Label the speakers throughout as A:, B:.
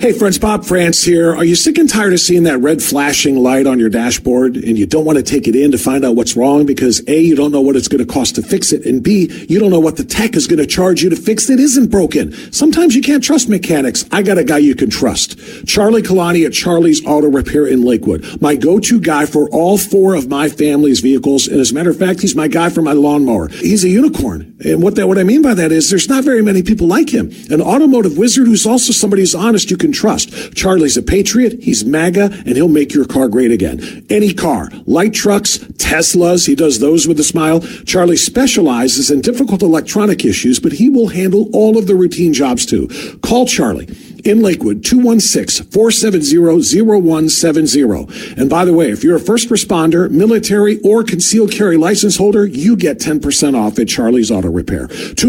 A: Hey friends, Bob France here. Are you sick and tired of seeing that red flashing light on your dashboard and you don't want to take it in to find out what's wrong because A, you don't know what it's going to cost to fix it, and B, you don't know what the tech is going to charge you to fix it isn't broken. Sometimes you can't trust mechanics. I got a guy you can trust. Charlie Kalani at Charlie's Auto Repair in Lakewood. My go-to guy for all 4 of my family's vehicles, and as a matter of fact, he's my guy for my lawnmower. He's a unicorn. And what I mean by that is there's not very many people like him. An automotive wizard who's also somebody who's honest you can trust. Charlie's a patriot, he's MAGA, and he'll make your car great again. Any car, light trucks, Teslas, he does those with a smile. Charlie specializes in difficult electronic issues, but he will handle all of the routine jobs too. Call Charlie in Lakewood, 216-470-0170. And by the way, if you're a first responder, military, or concealed carry license holder, you get 10% off at Charlie's Auto Repair.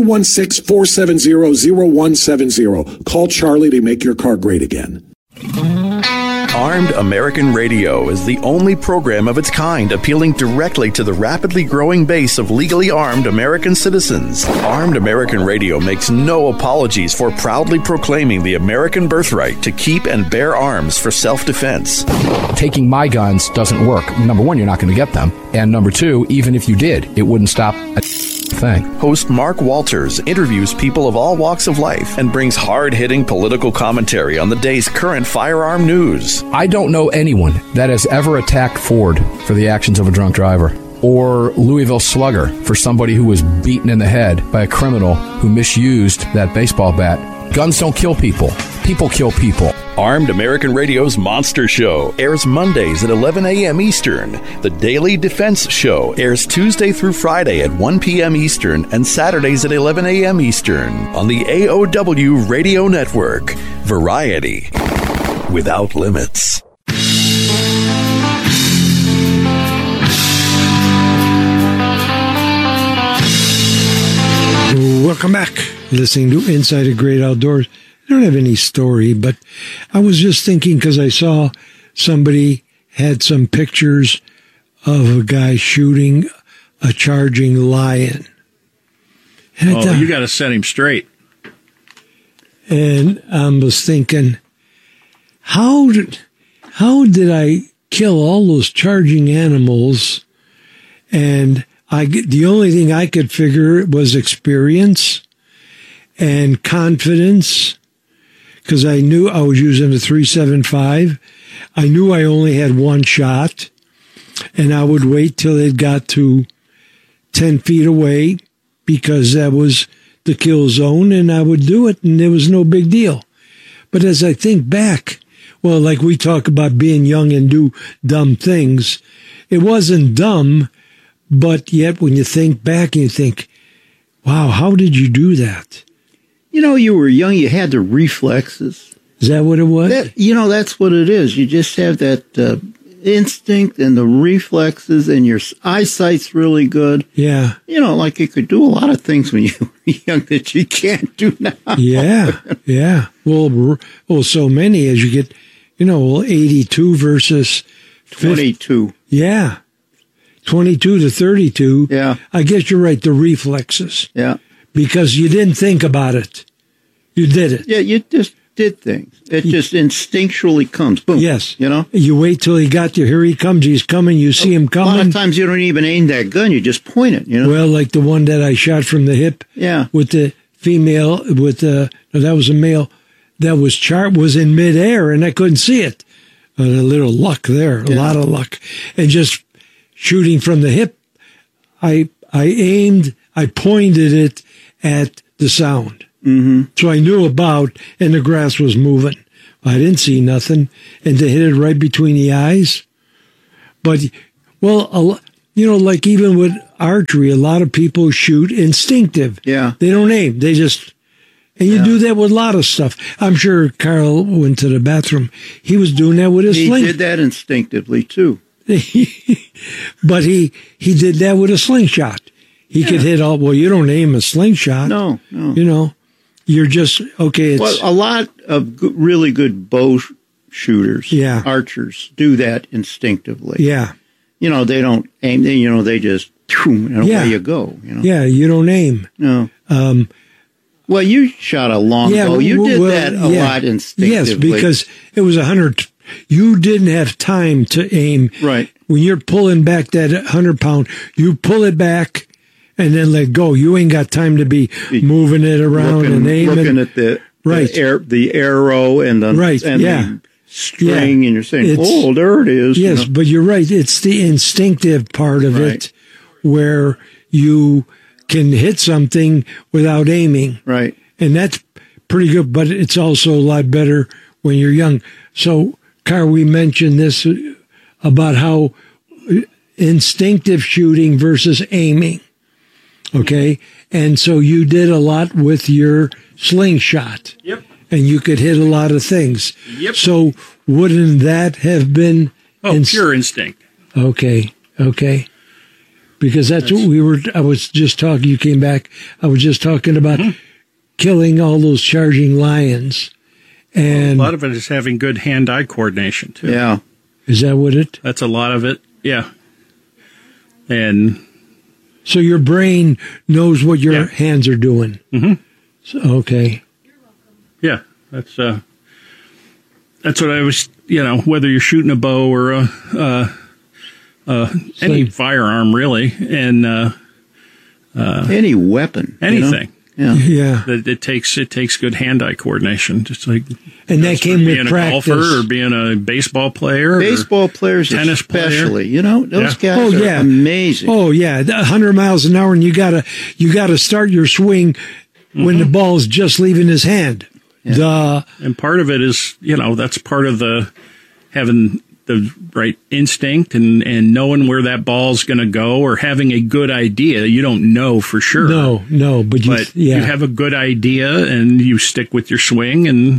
A: 216-470-0170. Call Charlie to make your car great again.
B: Armed American Radio is the only program of its kind appealing directly to the rapidly growing base of legally armed American citizens. Armed American Radio makes no apologies for proudly proclaiming the American birthright to keep and bear arms for self-defense.
C: Taking my guns doesn't work. Number one, you're not going to get them. And number two, even if you did, it wouldn't stop a thing.
B: Host Mark Walters interviews people of all walks of life and brings hard-hitting political commentary on the day's current firearm news.
C: I don't know anyone that has ever attacked Ford for the actions of a drunk driver, or Louisville Slugger for somebody who was beaten in the head by a criminal who misused that baseball bat. Guns don't kill people. People kill people.
B: Armed American Radio's Monster Show airs Mondays at 11 a.m. Eastern. The Daily Defense Show airs Tuesday through Friday at 1 p.m. Eastern and Saturdays at 11 a.m. Eastern on the AOW Radio Network. Variety without limits.
D: Welcome back. Listening to Inside a Great Outdoors. I don't have any story, but I was just thinking because I saw somebody had some pictures of a guy shooting a charging lion. And
E: you got to set him straight.
D: And I was thinking, how did I kill all those charging animals? And the only thing I could figure was experience and confidence, because I knew I was using a .375. I knew I only had one shot, and I would wait till it got to 10 feet away, because that was the kill zone, and I would do it, and there was no big deal. But as I think back, well, like we talk about being young and do dumb things, it wasn't dumb, but yet when you think back and you think, wow, how did you do that?
E: You know, you were young, you had the reflexes.
D: Is that what it was?
E: That's what it is. You just have that instinct and the reflexes, and your eyesight's really good.
D: Yeah.
E: You know, like you could do a lot of things when you were young that you can't do now.
D: Yeah. Well, so many as you get, 82 versus
E: 22.
D: Yeah. 22 to 32.
E: Yeah.
D: I guess you're right, the reflexes.
E: Yeah.
D: Because you didn't think about it. You did it.
E: Yeah, you just did things. It just instinctually comes. Boom.
D: Yes.
E: You
D: wait till he got you. Here he comes. He's coming. You see him coming.
E: A lot of times you don't even aim that gun. You just point it,
D: Well, like the one that I shot from the hip.
E: Yeah.
D: With the female, that was a male that was in midair, and I couldn't see it. A little luck there. A lot of luck. And just shooting from the hip, I aimed, I pointed it at the sound.
E: Mm-hmm.
D: So I knew about, and the grass was moving. I didn't see nothing, and to hit it right between the eyes. But, like even with archery, a lot of people shoot instinctive.
E: Yeah.
D: They don't aim. They just, and you do that with a lot of stuff. I'm sure Carl went to the bathroom. He was doing that with his sling.
E: He did that instinctively, too.
D: But he did that with a slingshot. He could hit all. Well, you don't aim a slingshot.
E: No.
D: You're just okay.
E: A lot of really good bow shooters, archers, do that instinctively.
D: Yeah.
E: They don't aim. They just away you go.
D: Yeah, you don't aim.
E: No. Well, you shot a longbow. You did that a lot instinctively.
D: Yes, because it was 100. You didn't have time to aim.
E: Right.
D: When you're pulling back that 100-pound, you pull it back and then let go. You ain't got time to be moving it around and aiming.
E: Looking at the arrow and the the string, and you're saying, "Oh, there it is."
D: Yes, but you're right. It's the instinctive part of it where you can hit something without aiming.
E: Right.
D: And that's pretty good, but it's also a lot better when you're young. So, Carl, we mentioned this about how instinctive shooting versus aiming. Okay? And so you did a lot with your slingshot.
F: Yep.
D: And you could hit a lot of things.
F: Yep.
D: So wouldn't that have been...
F: pure instinct.
D: Okay. Because that's what I was just talking, you came back, I was just talking about killing all those charging lions. And
F: a lot of it is having good hand-eye coordination, too.
E: Yeah.
D: Is that what it?
F: That's a lot of it, yeah. And...
D: So your brain knows what your hands are doing.
F: Mm-hmm.
D: So, okay.
F: Yeah, that's what I was, whether you're shooting a bow or any firearm, really, and
E: any weapon.
F: Anything.
D: Yeah.
F: It takes good hand-eye coordination, just like...
D: And that came with practice.
F: Being a golfer or being a baseball player.
E: Baseball players
F: tennis
E: especially.
F: Player.
E: Those guys are amazing.
D: Oh, yeah. 100 miles an hour, and you gotta start your swing when the ball's just leaving his hand.
E: Yeah.
F: And part of it is, that's part of having the right instinct and knowing where that ball's going to go, or having a good idea. You don't know for sure.
D: No, but
F: you have a good idea and you stick with your swing, and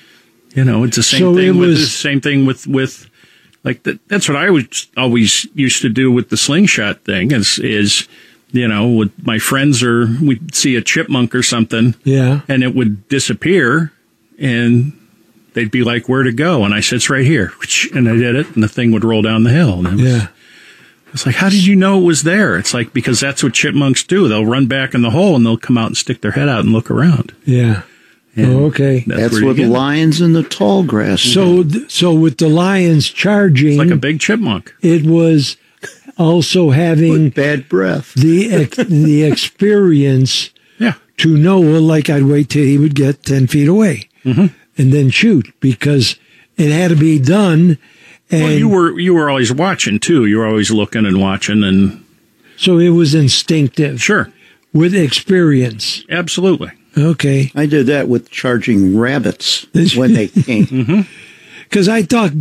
F: it's the same thing. The same thing with like that. That's what I always used to do with the slingshot thing. Is with my friends, or we'd see a chipmunk or something, and it would disappear, and they'd be like, "Where to go?" And I said, "It's right here." And I did it, and the thing would roll down the hill. And it's like, how did you know it was there? It's like, because that's what chipmunks do. They'll run back in the hole, and they'll come out and stick their head out and look around.
D: Yeah. Okay.
E: That's with lions in the tall grass.
D: So with the lions charging,
F: it's like a big chipmunk.
D: It was also having
E: with bad breath.
D: the experience to know, like I'd wait till he would get 10 feet away and then shoot, because it had to be done. And
F: you were always watching too. You were always looking and watching, and
D: so it was instinctive.
F: Sure,
D: with experience.
F: Absolutely.
D: Okay.
E: I did that with charging rabbits when they came.
D: Because I thought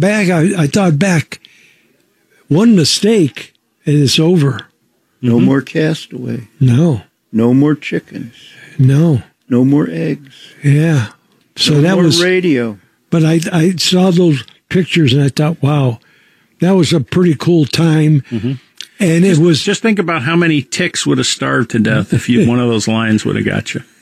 D: back, one mistake and it's over.
E: No more castaway.
D: No.
E: No more chickens.
D: No.
E: No more eggs.
D: Yeah. So
E: no
D: that
E: more
D: was
E: radio.
D: But I saw those pictures and I thought, wow, that was a pretty cool time. And it was
F: just think about how many ticks would have starved to death if one of those lions would have got you.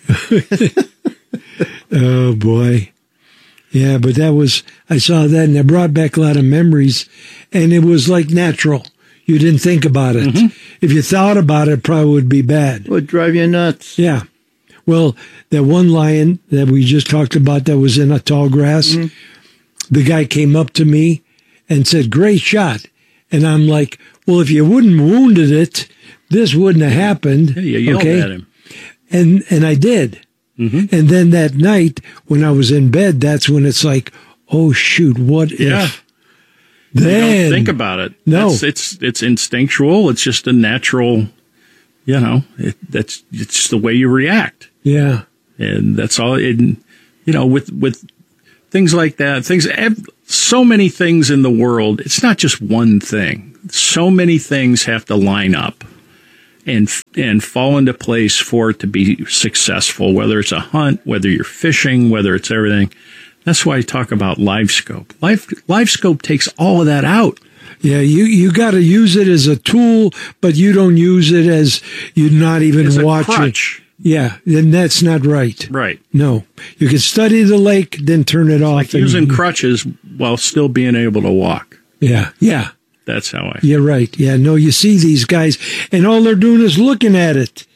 D: Oh boy. Yeah, but I saw that and it brought back a lot of memories, and it was like natural. You didn't think about it. If you thought about it, probably would be bad.
E: It would drive you nuts.
D: Yeah. Well, that one lion that we just talked about that was in a tall grass, the guy came up to me and said, "Great shot." And I'm like, well, if you wouldn't wounded it, this wouldn't have happened.
F: Yeah, you yelled at him.
D: And I did. And then that night when I was in bed, that's when it's like, oh shoot, what if? Then
F: you don't think about it.
D: No,
F: it's instinctual. It's just a natural, it's just the way you react.
D: Yeah.
F: And that's all. With things like that, so many things in the world, it's not just one thing. So many things have to line up and fall into place for it to be successful, whether it's a hunt, whether you're fishing, whether it's everything. That's why I talk about LiveScope. LiveScope takes all of that out.
D: Yeah, you got to use it as a tool, but you don't use it as you're not even
F: as
D: watching.
F: A crutch.
D: Yeah, then that's not right.
F: Right.
D: No, you can study the lake, then turn it off.
F: Like using crutches while still being able to walk.
D: Yeah.
F: That's how I.
D: You're right. Yeah, no, you see these guys, and all they're doing is looking at it.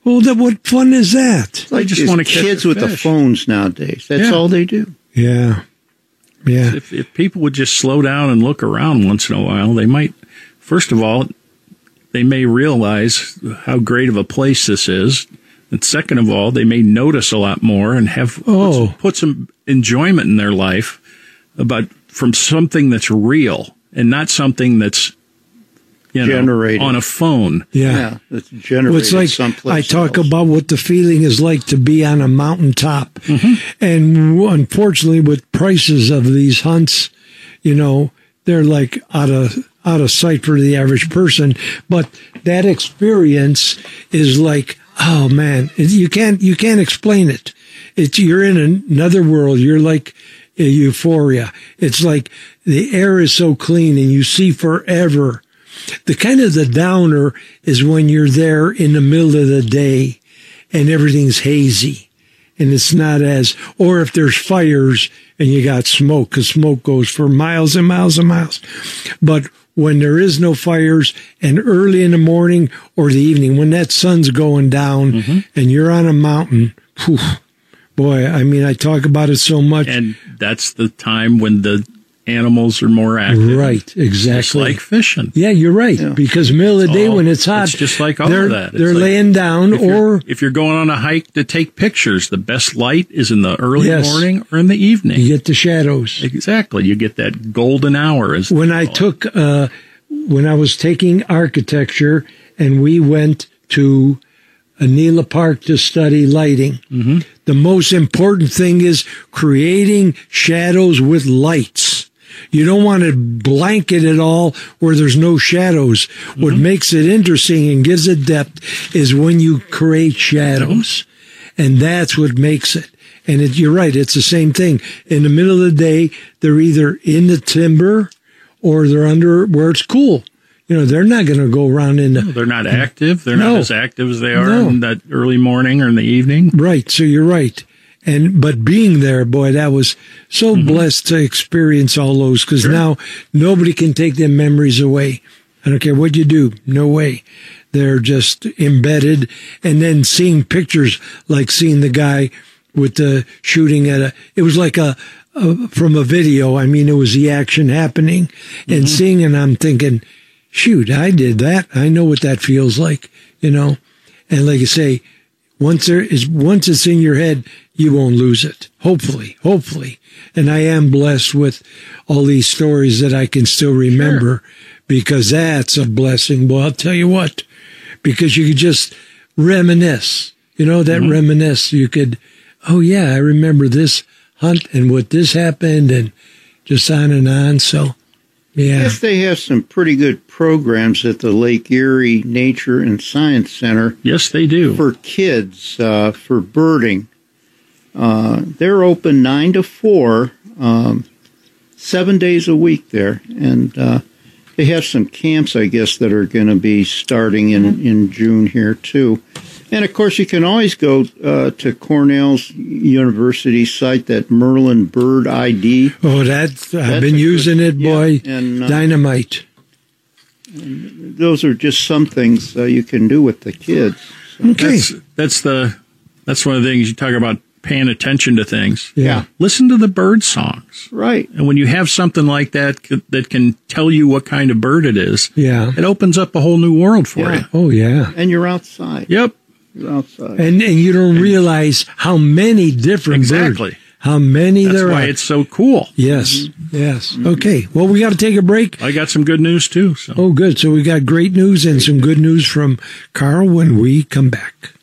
D: Well, what fun is that?
E: It's like just want to kids with the phones nowadays. That's all they do.
D: Yeah. Yeah.
F: If people would just slow down and look around once in a while, they might, first of all, they may realize how great of a place this is. And second of all, they may notice a lot more and have put some enjoyment in their life from something that's real and not something that's generated on a phone.
D: Yeah.
E: That's generated.
D: Well, it's like
E: someplace
D: I talk
E: else.
D: about what the feeling is like to be on a mountaintop. And unfortunately, with prices of these hunts, they're like out of sight for the average person. But that experience is like, oh man, you can't explain it. You're in another world. You're like euphoria. It's like the air is so clean and you see forever. The downer is when you're there in the middle of the day and everything's hazy and it's not or if there's fires and you got smoke, because smoke goes for miles and miles and miles. But when there is no fires and early in the morning or the evening, when that sun's going down and you're on a mountain, whew, boy, I mean, I talk about it so much.
F: And that's the time when the animals are more active.
D: Right, exactly.
F: Just like fishing.
D: Yeah, you're right. Yeah. Because middle of the day when it's hot,
F: it's just like all of that.
D: They're laying down
F: if you're going on a hike to take pictures, the best light is in the early morning or in the evening.
D: You get the shadows.
F: Exactly. You get that golden hour.
D: When I was taking architecture and we went to Anila Park to study lighting, the most important thing is creating shadows with lights. You don't want to blanket it all where there's no shadows. What makes it interesting and gives it depth is when you create shadows. And that's what makes it. And you're right, it's the same thing. In the middle of the day, they're either in the timber or they're under where it's cool. They're not going to go around
F: they're not active. They're not as active as they are in that early morning or in the evening.
D: Right. So you're right. But being there, boy, that was so blessed to experience all those, because now nobody can take them memories away. I don't care what you do. No way. They're just embedded. And then seeing pictures, like seeing the guy with the shooting it was like from a video. I mean, it was the action happening and seeing it. I'm thinking, shoot, I did that. I know what that feels like, And like I say, once it's in your head, you won't lose it. Hopefully. And I am blessed with all these stories that I can still remember, because that's a blessing. Boy, I'll tell you what, because you could just reminisce, reminisce. You could, oh yeah, I remember this hunt and what this happened and just on and on. So, yeah.
E: Yes, they have some pretty good programs at the Lake Erie Nature and Science Center.
F: Yes, they do.
E: For kids, for birding. They're open 9 to 4, 7 days a week there. And they have some camps, I guess, that are going to be starting in June here, too. And, of course, you can always go to Cornell's University site, that Merlin Bird ID.
D: Oh, I've been using it, boy. Yeah, and, dynamite.
E: And those are just some things you can do with the kids.
D: So. Okay.
F: That's one of the things you talk about, paying attention to things.
D: Yeah.
F: Listen to the bird songs.
E: Right.
F: And when you have something like that can tell you what kind of bird it is, it opens up a whole new world for you.
D: Oh, yeah.
E: And you're outside.
F: Yep.
E: You're outside.
D: And you don't realize how many different birds. How many there are.
F: That's why it's so cool.
D: Yes. Yes. Okay. Well, we got to take a break.
F: I got some good news, too. So.
D: Oh, good. So we got great news and some good news from Carl when we come back.